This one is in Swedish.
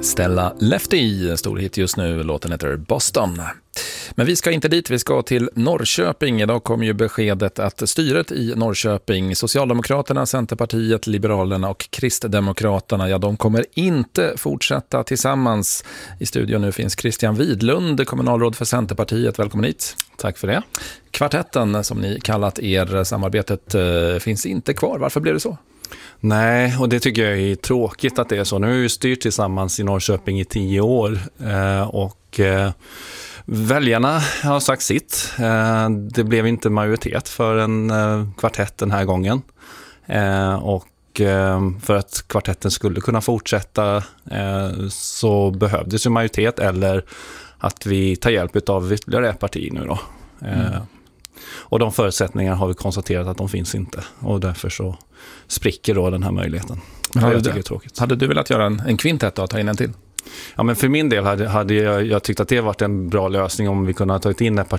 Stella Lefty, stor hit just nu, låten heter Boston. Men vi ska inte dit, vi ska till Norrköping. Idag kom ju beskedet att styret i Norrköping, Socialdemokraterna, Centerpartiet, Liberalerna och Kristdemokraterna, ja, de kommer inte fortsätta tillsammans. I studion nu finns Christian Widlund, kommunalråd för Centerpartiet. Välkommen hit. Tack för det. Kvartetten, som ni kallat er, samarbetet finns inte kvar. Varför blev det så? Nej, och det tycker jag är tråkigt att det är så. Nu har vi styrt tillsammans i Norrköping i 10 år och väljarna har sagt sitt. Det blev inte majoritet för en kvartett den här gången. Och för att kvartetten skulle kunna fortsätta så behövdes ju majoritet eller att vi tar hjälp av ytterligare ett parti nu då. Och de förutsättningarna har vi konstaterat att de finns inte. Och därför så spricker då den här möjligheten. Hade du velat göra en kvintett och ta in en till? Ja, men för min del hade jag tyckt att det varit en bra lösning om vi kunde ha tagit in ett parti